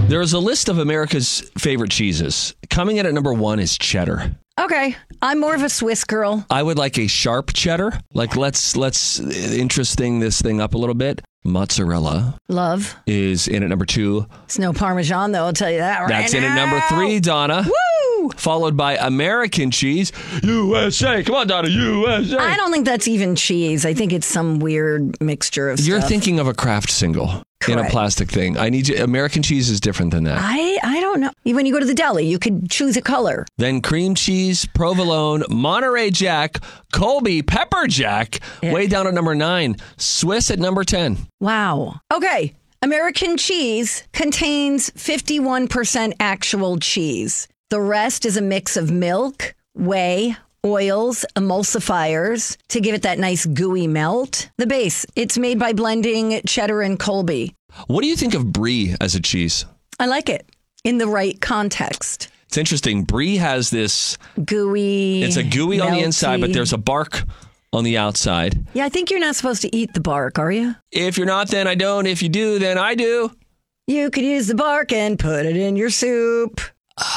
There's a list of America's favorite cheeses. Coming in at number 1 is cheddar. Okay. I'm more of a Swiss girl. I would like a sharp cheddar. Like, let's interesting this thing up a little bit. Mozzarella. Love. Is in at number 2. It's no Parmesan, though. I'll tell you that right That's now. in at number 3, Donna. Woo! Followed by American cheese. USA. Come on, Donna. USA. I don't think that's even cheese. I think it's some weird mixture of You're stuff. thinking of a Kraft single. Correct. In a plastic thing. I need you. American cheese is different than that. I don't know. When you go to the deli, you could choose a color. Then cream cheese, provolone, Monterey Jack, Colby, pepper jack, way down at number 9. Swiss at number 10. Wow. Okay. American cheese contains 51% actual cheese. The rest is a mix of milk, whey, oils, emulsifiers to give it that nice gooey melt. The base, it's made by blending cheddar and Colby. What do you think of brie as a cheese? I like it in the right context. It's interesting. Brie has this Gooey. It's a gooey on the melty. inside, but there's a bark on the outside. Yeah, I think you're not supposed to eat the bark, are you? If you're not, then I don't. If you do, then I do. You could use the bark and put it in your soup.